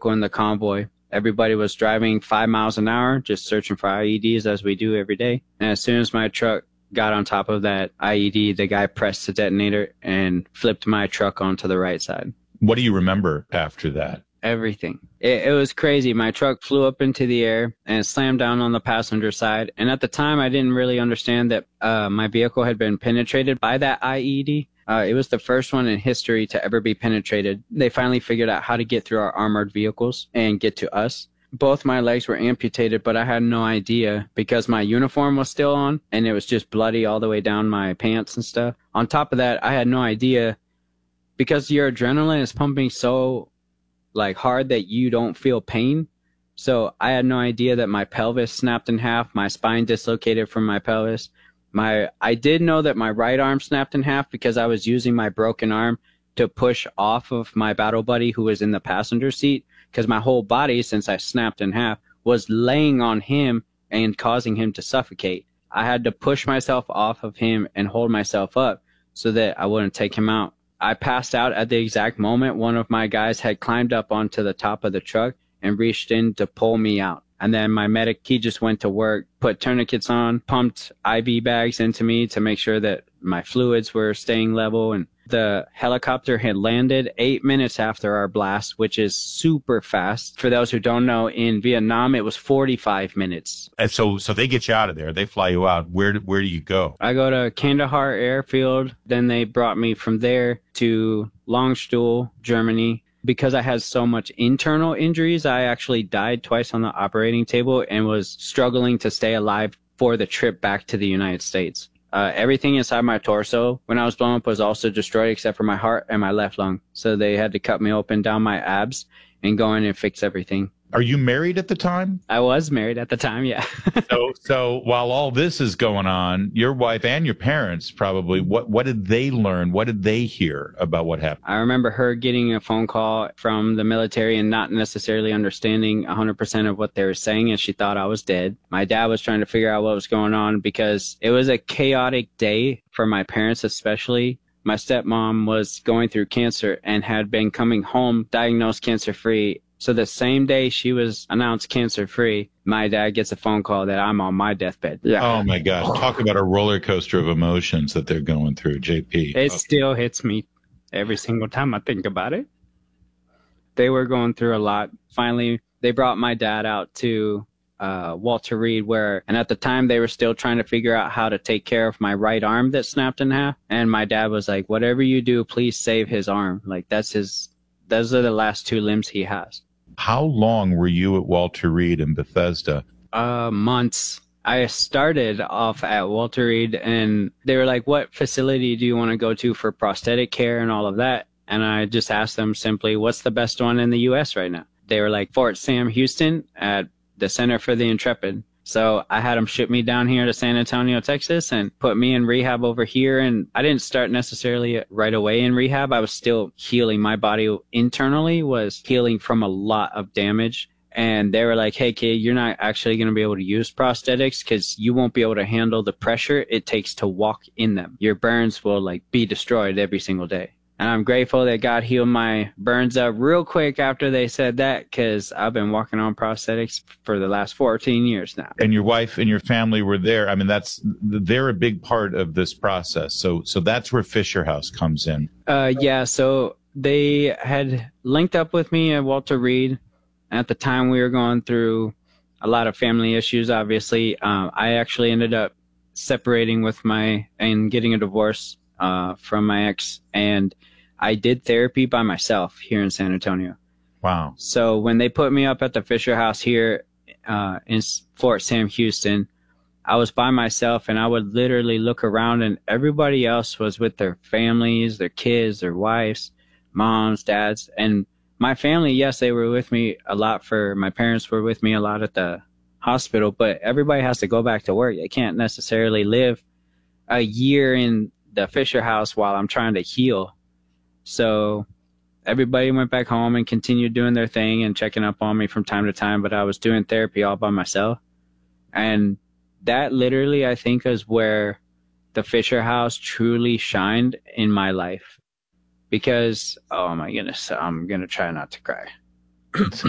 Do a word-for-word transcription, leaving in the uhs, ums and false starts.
vehicle in the convoy. Everybody was driving five miles an hour, just searching for I E Ds as we do every day. And as soon as my truck got on top of that I E D, the guy pressed the detonator and flipped my truck onto the right side. What do you remember after that? Everything. It, it was crazy. My truck flew up into the air and slammed down on the passenger side. And at the time, I didn't really understand that uh, my vehicle had been penetrated by that I E D. Uh, it was the first one in history to ever be penetrated. They finally figured out how to get through our armored vehicles and get to us. Both my legs were amputated, but I had no idea because my uniform was still on and it was just bloody all the way down my pants and stuff. On top of that, I had no idea because your adrenaline is pumping so like hard that you don't feel pain. So I had no idea that my pelvis snapped in half, my spine dislocated from my pelvis. My I did know that my right arm snapped in half because I was using my broken arm to push off of my battle buddy who was in the passenger seat, because my whole body, since I snapped in half, was laying on him and causing him to suffocate. I had to push myself off of him and hold myself up so that I wouldn't take him out. I passed out at the exact moment one of my guys had climbed up onto the top of the truck and reached in to pull me out. And then my medic, he just went to work, put tourniquets on, pumped I V bags into me to make sure that my fluids were staying level. And the helicopter had landed eight minutes after our blast, which is super fast. For those who don't know, in Vietnam, it was forty-five minutes. And so so they get you out of there. They fly you out. Where, where do you go? I go to Kandahar Airfield. Then they brought me from there to Landstuhl, Germany. Because I had so much internal injuries, I actually died twice on the operating table and was struggling to stay alive for the trip back to the United States. Uh, everything inside my torso when I was blown up was also destroyed except for my heart and my left lung. So they had to cut me open down my abs and go in and fix everything. Are you married at the time? I was married at the time, yeah. so so while all this is going on, your wife and your parents probably, what, what did they learn? What did they hear about what happened? I remember her getting a phone call from the military and not necessarily understanding one hundred percent of what they were saying, and she thought I was dead. My dad was trying to figure out what was going on because it was a chaotic day for my parents especially. My stepmom was going through cancer and had been coming home diagnosed cancer-free. So the same day she was announced cancer-free, my dad gets a phone call that I'm on my deathbed. Yeah. Oh, my gosh. Talk about a roller coaster of emotions that they're going through, J P. It okay. still hits me every single time I think about it. They were going through a lot. Finally, they brought my dad out to uh, Walter Reed, where, and at the time they were still trying to figure out how to take care of my right arm that snapped in half. And my dad was like, whatever you do, please save his arm. Like, that's his, those are the last two limbs he has. How long were you at Walter Reed in Bethesda? Uh, months. I started off at Walter Reed and they were like, what facility do you want to go to for prosthetic care and all of that? And I just asked them simply, what's the best one in the U S right now? They were like, Fort Sam Houston at the Center for the Intrepid. So I had them ship me down here to San Antonio, Texas, and put me in rehab over here. And I didn't start necessarily right away in rehab. I was still healing. My body internally was healing from a lot of damage. And they were like, hey, kid, you're not actually going to be able to use prosthetics because you won't be able to handle the pressure it takes to walk in them. Your burns will like be destroyed every single day. And I'm grateful that God healed my burns up real quick after they said that, because I've been walking on prosthetics for the last fourteen years now. And your wife and your family were there. I mean, that's they're a big part of this process. So so that's where Fisher House comes in. Uh, yeah, so they had linked up with me at Walter Reed. At the time, we were going through a lot of family issues, obviously. Um, I actually ended up separating with my and getting a divorce uh, from my ex. And I did therapy by myself here in San Antonio. Wow. So when they put me up at the Fisher House here uh, in Fort Sam Houston, I was by myself and I would literally look around and everybody else was with their families, their kids, their wives, moms, dads. And my family, yes, they were with me a lot for, my parents were with me a lot at the hospital, but everybody has to go back to work. They can't necessarily live a year in the Fisher House while I'm trying to heal. So everybody went back home and continued doing their thing and checking up on me from time to time, but I was doing therapy all by myself. And that literally, I think, is where the Fisher House truly shined in my life. Because, oh my goodness, I'm going to try not to cry. It's,